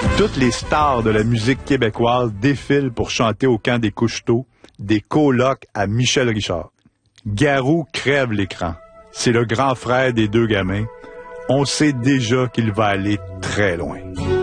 Toutes les stars de la musique québécoise défilent pour chanter au camp des Couche-Tôt, des colocs à Michel Richard. Garou crève l'écran. C'est le grand frère des deux gamins. On sait déjà qu'il va aller très loin.